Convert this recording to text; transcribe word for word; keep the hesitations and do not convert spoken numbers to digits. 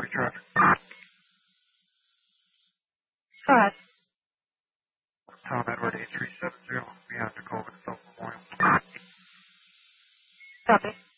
traffic. Go ahead. Tom Edward eight three seven zero beyond Tacoma South Memorial. Copy.